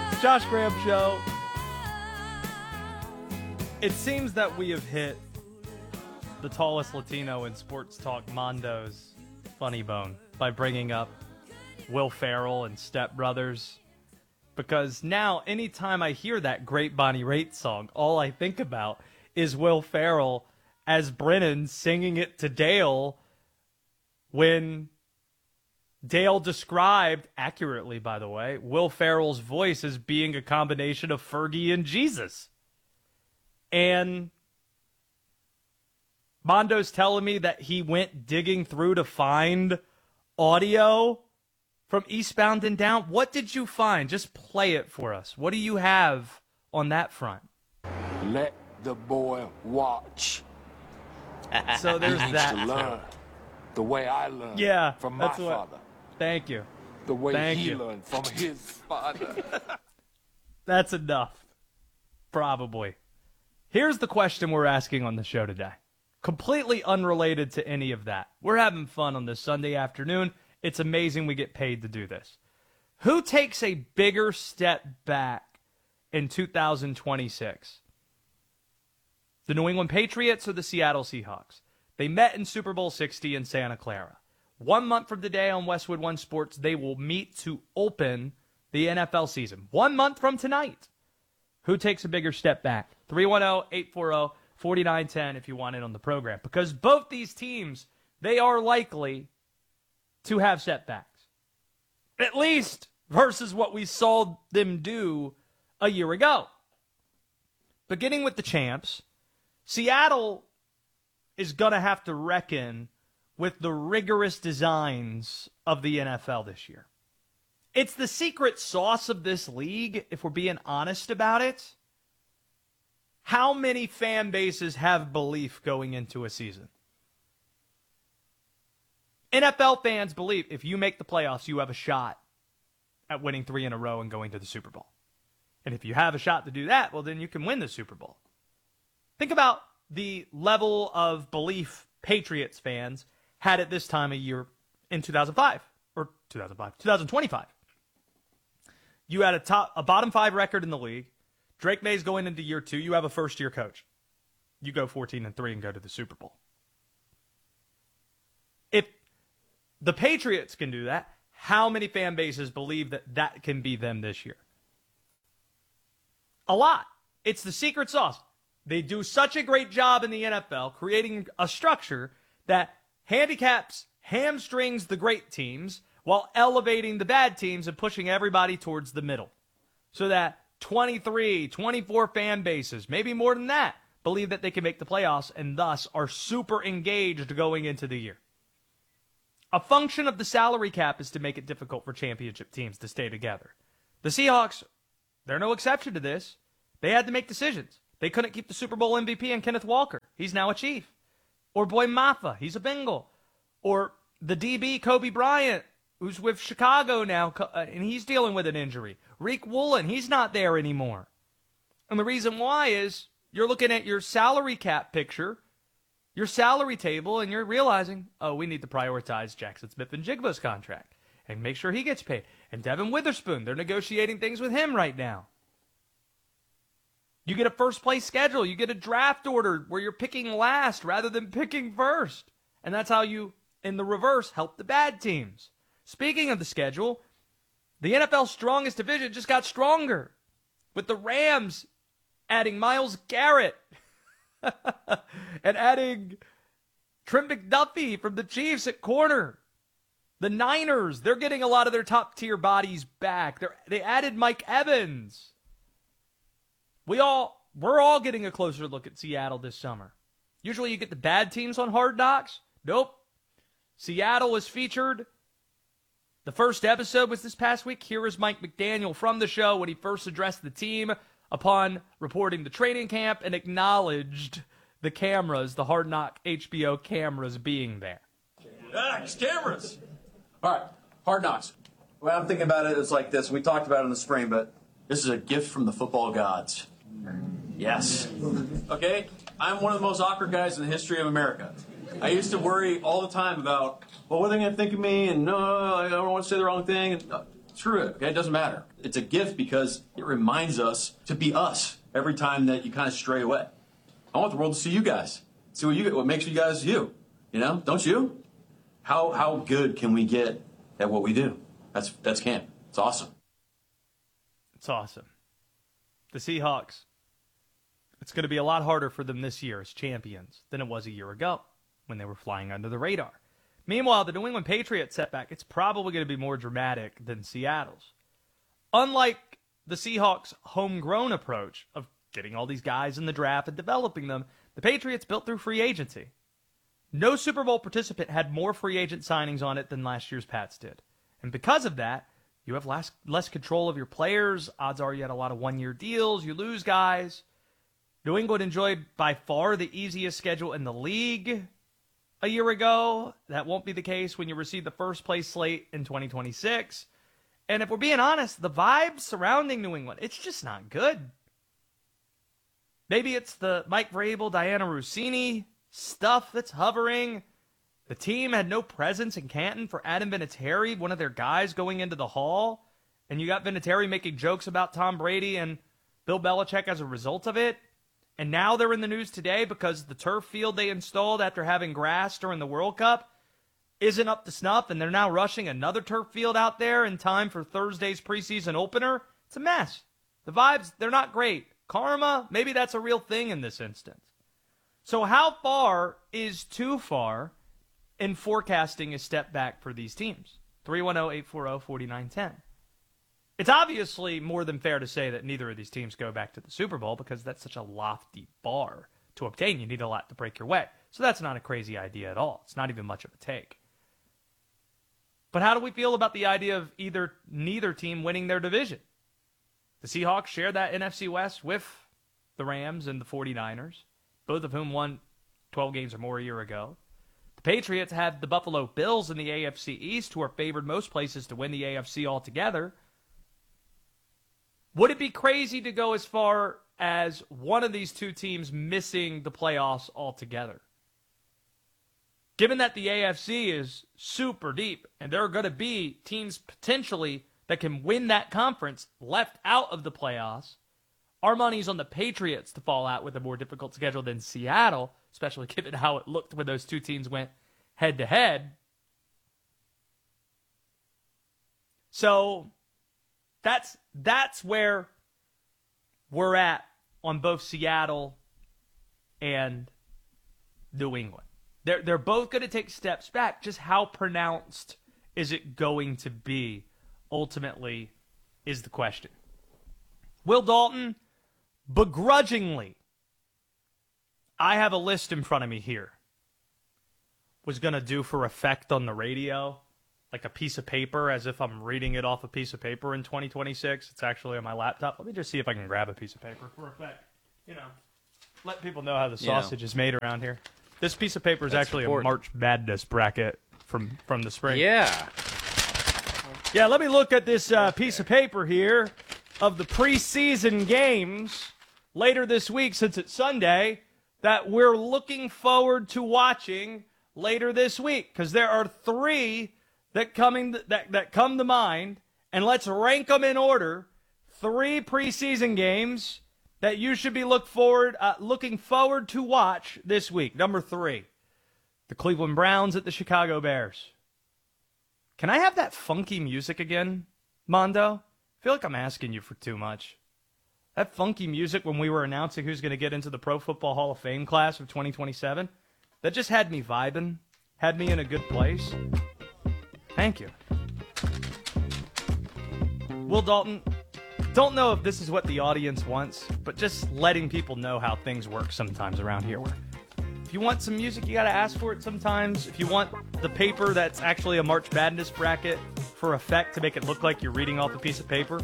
Josh Graham Show. It seems that we have hit the tallest Latino in sports talk Mondo's funny bone by bringing up Will Ferrell and Step Brothers. Because now, anytime I hear that great Bonnie Raitt song, all I think about is Will Ferrell as Brennan singing it to Dale when Dale described, accurately by the way, Will Ferrell's voice as being a combination of Fergie and Jesus. And Mondo's telling me that he went digging through to find audio from Eastbound and Down. What did you find? Just play it for us. What do you have on that front? Let the boy watch. So there's that. To learn the way I learned from my father. Thank you. The way he learned from his father. That's enough. Probably. Here's the question we're asking on the show today. Completely unrelated to any of that. We're having fun on this Sunday afternoon. It's amazing we get paid to do this. Who takes a bigger step back in 2026? The New England Patriots or the Seattle Seahawks? They met in Super Bowl 60 in Santa Clara. 1 month from today on Westwood One Sports, they will meet to open the NFL season. 1 month from tonight. Who takes a bigger step back? 310-840-4910 if you want in on the program. Because both these teams, they are likely to have setbacks. At least versus what we saw them do a year ago. Beginning with the champs, Seattle is going to have to reckon with the rigorous designs of the NFL this year. It's the secret sauce of this league, if we're being honest about it. How many fan bases have belief going into a season? NFL fans believe if you make the playoffs, you have a shot at winning 3 in a row and going to the Super Bowl. And if you have a shot to do that, well, then you can win the Super Bowl. Think about the level of belief Patriots fans had at this time of year in 2025. You had a bottom 5 record in the league. Drake May's going into year 2. You have a first-year coach. You go 14-3 and go to the Super Bowl. If the Patriots can do that, how many fan bases believe that that can be them this year? A lot. It's the secret sauce. They do such a great job in the NFL creating a structure that hamstrings the great teams while elevating the bad teams and pushing everybody towards the middle. So that 23, 24 fan bases, maybe more than that, believe that they can make the playoffs and thus are super engaged going into the year. A function of the salary cap is to make it difficult for championship teams to stay together. The Seahawks, they're no exception to this. They had to make decisions. They couldn't keep the Super Bowl MVP in Kenneth Walker. He's now a Chief. Or Boy Maffa, he's a Bengal. Or the DB Kobe Bryant, who's with Chicago now, and he's dealing with an injury. Reek Woolen, he's not there anymore. And the reason why is you're looking at your salary cap picture, your salary table, and you're realizing, oh, we need to prioritize Jackson Smith-Njigba's contract and make sure he gets paid. And Devin Witherspoon, they're negotiating things with him right now. You get a first-place schedule. You get a draft order where you're picking last rather than picking first. And that's how you, in the reverse, help the bad teams. Speaking of the schedule, the NFL's strongest division just got stronger with the Rams adding Myles Garrett and adding Trent McDuffie from the Chiefs at corner. The Niners, they're getting a lot of their top-tier bodies back. They added Mike Evans. We're all getting a closer look at Seattle this summer. Usually you get the bad teams on Hard Knocks. Nope. Seattle was featured. The first episode was this past week. Here is Mike McDaniel from the show when he first addressed the team upon reporting the training camp and acknowledged the cameras, the Hard Knock HBO cameras being there. Cameras! All right, Hard Knocks. The way I'm thinking about it is like this. We talked about it in the spring, but this is a gift from the football gods. Yes. Okay? I'm one of the most awkward guys in the history of America. I used to worry all the time about, well, what are they going to think of me? And no, I don't want to say the wrong thing. And, screw it. Okay? It doesn't matter. It's a gift because it reminds us to be us every time that you kind of stray away. I want the world to see you guys. See what makes you guys you. You know, don't you? How good can we get at what we do? That's camp. It's awesome. It's awesome. The Seahawks, it's going to be a lot harder for them this year as champions than it was a year ago when they were flying under the radar. Meanwhile, the New England Patriots setback, it's probably going to be more dramatic than Seattle's. Unlike the Seahawks' homegrown approach of getting all these guys in the draft and developing them, the Patriots built through free agency. No Super Bowl participant had more free agent signings on it than last year's Pats did. And because of that, you have less control of your players. Odds are you had a lot of one-year deals. You lose guys. New England enjoyed by far the easiest schedule in the league a year ago. That won't be the case when you receive the first place slate in 2026. And if we're being honest, the vibes surrounding New England, it's just not good. Maybe it's the Mike Vrabel, Diana Rossini stuff that's hovering. The team had no presence in Canton for Adam Vinatieri, one of their guys going into the Hall. And you got Vinatieri making jokes about Tom Brady and Bill Belichick as a result of it. And now they're in the news today because the turf field they installed after having grass during the World Cup isn't up to snuff, and they're now rushing another turf field out there in time for Thursday's preseason opener. It's a mess. The vibes, they're not great. Karma, maybe that's a real thing in this instance. So how far is too far in forecasting a step back for these teams? 310-840-4910. It's obviously more than fair to say that neither of these teams go back to the Super Bowl because that's such a lofty bar to obtain. You need a lot to break your way. So that's not a crazy idea at all. It's not even much of a take. But how do we feel about the idea of neither team winning their division? The Seahawks share that NFC West with the Rams and the 49ers, both of whom won 12 games or more a year ago. The Patriots have the Buffalo Bills in the AFC East, who are favored most places to win the AFC altogether. Would it be crazy to go as far as one of these two teams missing the playoffs altogether? Given that the AFC is super deep and there are going to be teams potentially that can win that conference left out of the playoffs, our money's on the Patriots to fall out with a more difficult schedule than Seattle, especially given how it looked when those two teams went head-to-head. So that's where we're at on both Seattle and New England. They're both going to take steps back. Just how pronounced is it going to be, ultimately, is the question. Will Dalton, begrudgingly, I have a list in front of me here, was going to do for effect on the radio, like a piece of paper, as if I'm reading it off a piece of paper in 2026. It's actually on my laptop. Let me just see if I can grab a piece of paper for effect. Let people know how the sausage is made around here. This piece of paper is actually important. A March Madness bracket from the spring. Yeah. Yeah, let me look at this piece of paper here of the preseason games later this week, since it's Sunday, that we're looking forward to watching later this week. Because there are three that come to mind, and let's rank them in order. 3 preseason games that you should be looking forward to watch this week. Number 3, the Cleveland Browns at the Chicago Bears. Can I have that funky music again, Mondo? I feel like I'm asking you for too much. That funky music when we were announcing who's going to get into the Pro Football Hall of Fame class of 2027, that just had me vibing, had me in a good place. Thank you. Will Dalton, don't know if this is what the audience wants, but just letting people know how things work sometimes around here. If you want some music, you got to ask for it sometimes. If you want the paper that's actually a March Madness bracket for effect to make it look like you're reading off a piece of paper,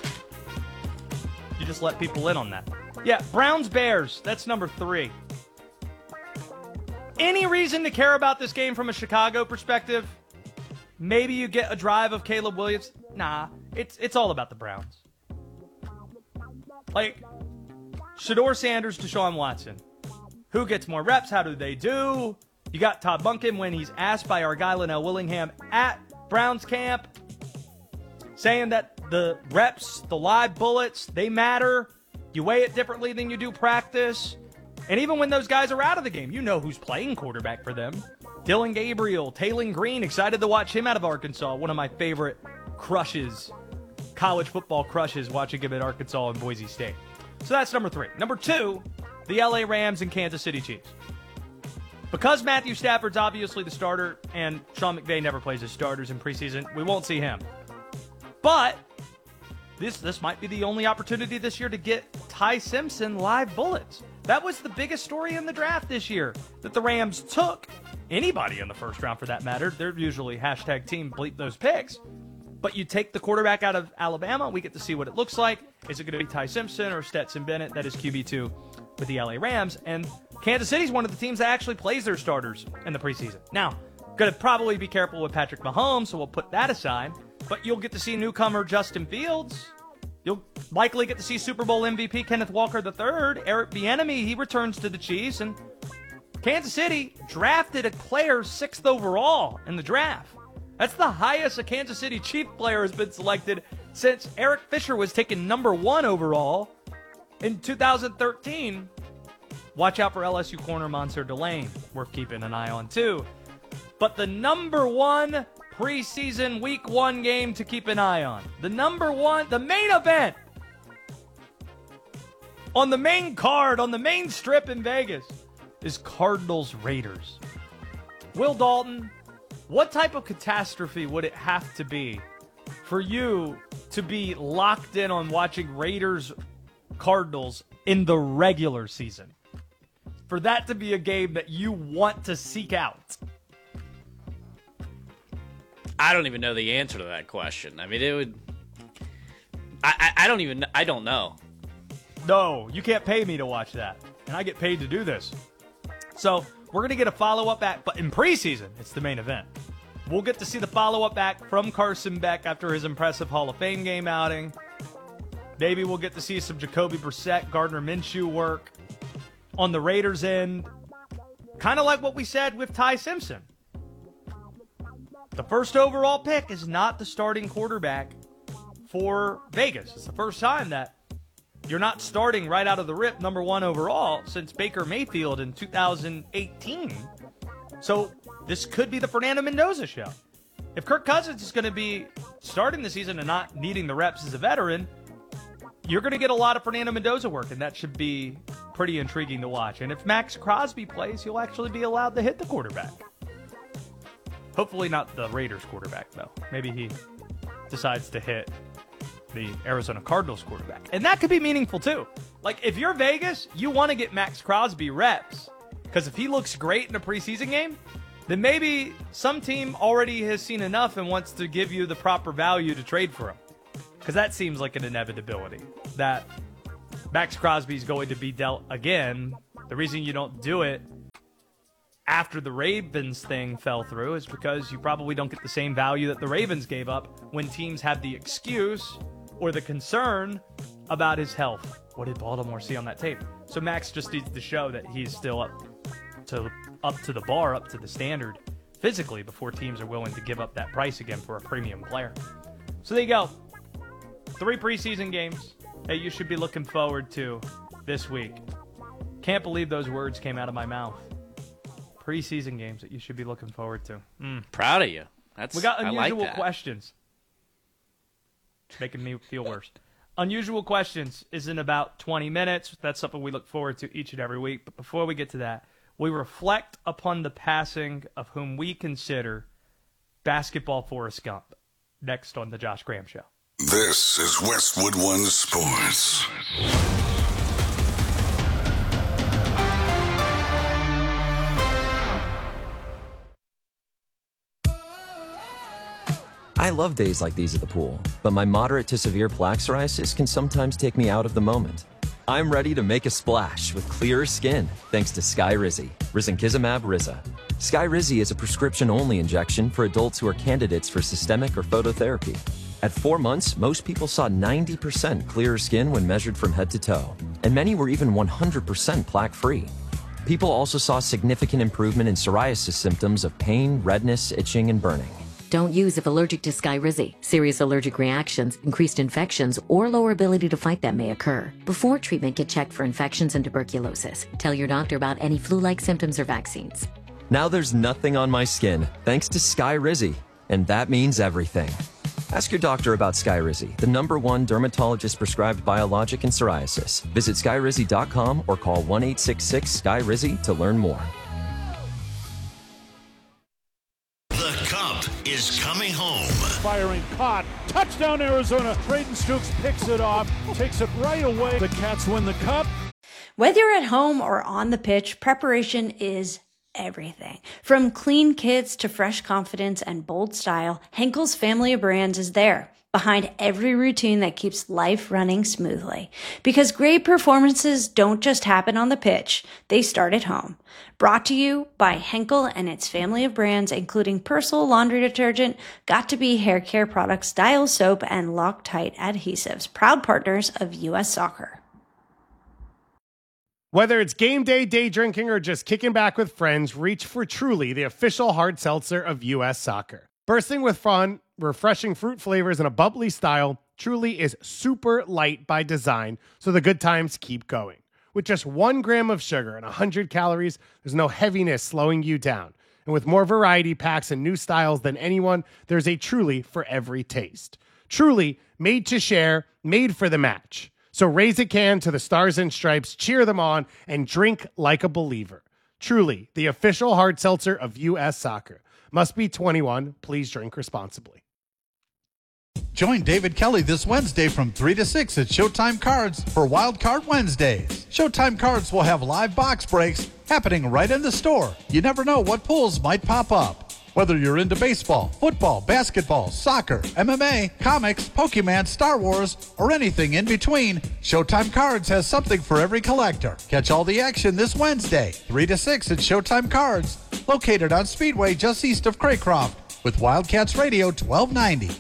you just let people in on that. Yeah, Browns-Bears, that's number 3. Any reason to care about this game from a Chicago perspective? Maybe you get a drive of Caleb Williams. Nah, it's all about the Browns. Like, Shedeur Sanders, Deshaun Watson. Who gets more reps? How do they do? You got Todd Monken when he's asked by our guy Linnell Willingham at Browns camp, saying that the reps, the live bullets, they matter. You weigh it differently than you do practice. And even when those guys are out of the game, you know who's playing quarterback for them. Dylan Gabriel, Taylon Green, excited to watch him out of Arkansas. One of my favorite crushes, college football crushes, watching him at Arkansas and Boise State. So that's number 3. Number 2, the LA Rams and Kansas City Chiefs. Because Matthew Stafford's obviously the starter and Sean McVay never plays his starters in preseason, we won't see him. But this might be the only opportunity this year to get Ty Simpson live bullets. That was the biggest story in the draft this year, that the Rams took anybody in the first round for that matter. They're usually hashtag team bleep those picks. But you take the quarterback out of Alabama, we get to see what it looks like. Is it going to be Ty Simpson or Stetson Bennett? That is QB2 with the LA Rams. And Kansas City's one of the teams that actually plays their starters in the preseason. Now, going to probably be careful with Patrick Mahomes, so we'll put that aside. But you'll get to see newcomer Justin Fields. You'll likely get to see Super Bowl MVP Kenneth Walker III. Eric Bieniemy, he returns to the Chiefs. And Kansas City drafted a player 6th overall in the draft. That's the highest a Kansas City Chief player has been selected since Eric Fisher was taken number 1 overall in 2013. Watch out for LSU corner Monsieur Delane. Worth keeping an eye on, too. But the number 1 preseason week 1 game to keep an eye on, the number 1, the main event, on the main card, on the main strip in Vegas, is Cardinals-Raiders. Will Dalton, what type of catastrophe would it have to be for you to be locked in on watching Raiders-Cardinals in the regular season? For that to be a game that you want to seek out? I don't even know the answer to that question. I mean, it would... I don't know. No, you can't pay me to watch that. And I get paid to do this. So, we're going to get a follow-up act, but in preseason, it's the main event. We'll get to see the follow-up act from Carson Beck after his impressive Hall of Fame game outing. Maybe we'll get to see some Jacoby Brissett, Gardner Minshew work. On the Raiders' end, kind of like what we said with Ty Simpson. The first overall pick is not the starting quarterback for Vegas. It's the first time that you're not starting right out of the rip number 1 overall since Baker Mayfield in 2018. So this could be the Fernando Mendoza show. If Kirk Cousins is going to be starting the season and not needing the reps as a veteran, you're going to get a lot of Fernando Mendoza work, and that should be pretty intriguing to watch. And if Max Crosby plays, he'll actually be allowed to hit the quarterback. Hopefully not the Raiders quarterback, though. Maybe he decides to hit the Arizona Cardinals quarterback. And that could be meaningful, too. Like, if you're Vegas, you want to get Max Crosby reps. Because if he looks great in a preseason game, then maybe some team already has seen enough and wants to give you the proper value to trade for him. Because that seems like an inevitability, that Max Crosby's going to be dealt again. The reason you don't do it after the Ravens thing fell through is because you probably don't get the same value that the Ravens gave up when teams have the excuse or the concern about his health. What did Baltimore see on that tape? So Max just needs to show that he's still up to the bar, up to the standard physically before teams are willing to give up that price again for a premium player. So there you go. 3 preseason games that you should be looking forward to this week. Can't believe those words came out of my mouth. Preseason games that you should be looking forward to. Proud of you. We got unusual like questions. It's making me feel worse. Unusual questions is in about 20 minutes. That's something we look forward to each and every week. But before we get to that, we reflect upon the passing of whom we consider basketball Forrest Gump. Next on the Josh Graham Show. This is Westwood One Sports. I love days like these at the pool, but my moderate to severe plaque psoriasis can sometimes take me out of the moment. I'm ready to make a splash with clearer skin thanks to Skyrizi, risankizumab Riza. Skyrizi is a prescription-only injection for adults who are candidates for systemic or phototherapy. At 4 months, most people saw 90% clearer skin when measured from head to toe, and many were even 100% plaque-free. People also saw significant improvement in psoriasis symptoms of pain, redness, itching, and burning. Don't use if allergic to Skyrizi. Serious allergic reactions, increased infections, or lower ability to fight them may occur. Before treatment, get checked for infections and tuberculosis. Tell your doctor about any flu-like symptoms or vaccines. Now there's nothing on my skin thanks to Skyrizi, and that means everything. Ask your doctor about Skyrizi, the #1 dermatologist-prescribed biologic in psoriasis. Visit Skyrizi.com or call 1-866-SKYRIZI to learn more. The Cup is coming home. Firing caught. Touchdown, Arizona. Braden Stooks picks it off, takes it right away. The Cats win the Cup. Whether you're at home or on the pitch, preparation is everything. From clean kits to fresh confidence and bold style, Henkel's family of brands is there, behind every routine that keeps life running smoothly. Because great performances don't just happen on the pitch, they start at home. Brought to you by Henkel and its family of brands, including Persil laundry detergent, Got2b hair care products, Dial soap, and Loctite adhesives, proud partners of U.S. Soccer. Whether it's game day, day drinking, or just kicking back with friends, reach for Truly, the official hard seltzer of U.S. Soccer. Bursting with fun, refreshing fruit flavors, and a bubbly style, Truly is super light by design, so the good times keep going. With just 1 gram of sugar and 100 calories, there's no heaviness slowing you down. And with more variety packs and new styles than anyone, there's a Truly for every taste. Truly, made to share, made for the match. So raise a can to the Stars and Stripes, cheer them on, and drink like a believer. Truly, the official hard seltzer of U.S. Soccer. Must be 21. Please drink responsibly. Join David Kelly this Wednesday from 3 to 6 at Showtime Cards for Wild Card Wednesdays. Showtime Cards will have live box breaks happening right in the store. You never know what pulls might pop up. Whether you're into baseball, football, basketball, soccer, MMA, comics, Pokemon, Star Wars, or anything in between, Showtime Cards has something for every collector. Catch all the action this Wednesday, 3 to 6 at Showtime Cards, located on Speedway just east of Craycroft, with Wildcats Radio 1290.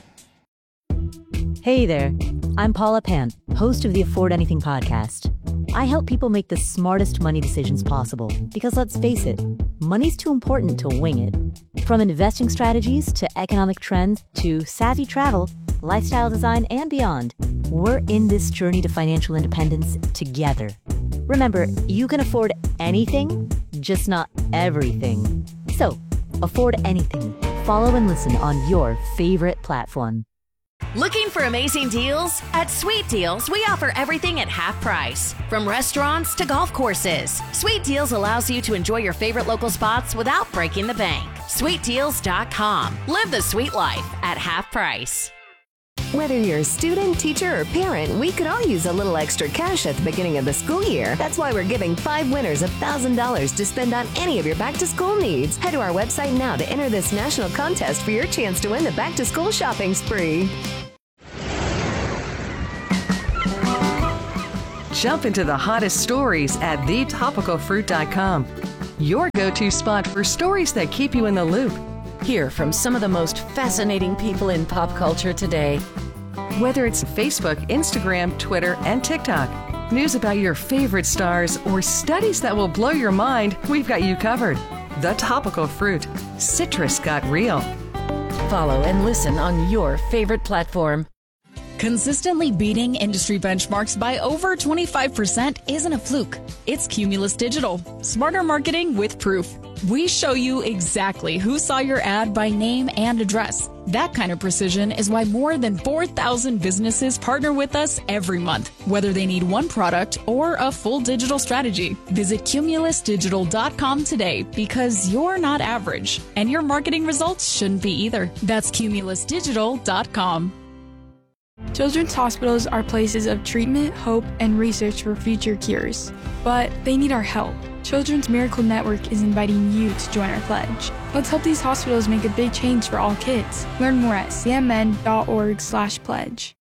Hey there, I'm Paula Pant, host of the Afford Anything podcast. I help people make the smartest money decisions possible because, let's face it, money's too important to wing it. From investing strategies to economic trends to savvy travel, lifestyle design, and beyond, we're in this journey to financial independence together. Remember, you can afford anything, just not everything. So, afford anything. Follow and listen on your favorite platform. Looking for amazing deals? At Sweet Deals, we offer everything at half price. From restaurants to golf courses, Sweet Deals allows you to enjoy your favorite local spots without breaking the bank. SweetDeals.com. Live the sweet life at half price. Whether you're a student, teacher, or parent, we could all use a little extra cash at the beginning of the school year. That's why we're giving 5 winners $1,000 to spend on any of your back-to-school needs. Head to our website now to enter this national contest for your chance to win the back-to-school shopping spree. Jump into the hottest stories at thetopicalfruit.com. Your go-to spot for stories that keep you in the loop. Hear from some of the most fascinating people in pop culture today. Whether it's Facebook, Instagram, Twitter, and TikTok, news about your favorite stars, or studies that will blow your mind, we've got you covered. The Topical Fruit. Citrus got real. Follow and listen on your favorite platform. Consistently beating industry benchmarks by over 25% isn't a fluke. It's Cumulus Digital. Smarter marketing with proof. We show you exactly who saw your ad by name and address. That kind of precision is why more than 4,000 businesses partner with us every month, whether they need one product or a full digital strategy. Visit cumulusdigital.com today because you're not average, and your marketing results shouldn't be either. That's cumulusdigital.com. Children's hospitals are places of treatment, hope, and research for future cures. But they need our help. Children's Miracle Network is inviting you to join our pledge. Let's help these hospitals make a big change for all kids. Learn more at cmn.org/pledge.